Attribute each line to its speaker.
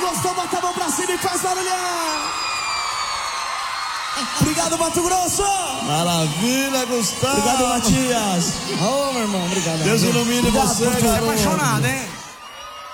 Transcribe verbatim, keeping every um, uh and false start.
Speaker 1: gostou, bota a mão pra cima e faz barulhão. Obrigado, Mato Grosso.
Speaker 2: Maravilha, Gustavo.
Speaker 1: Obrigado, Matias. Ô, oh, meu irmão, obrigado.
Speaker 2: Deus ilumine você,
Speaker 1: garoto.
Speaker 3: Tô apaixonado, hein?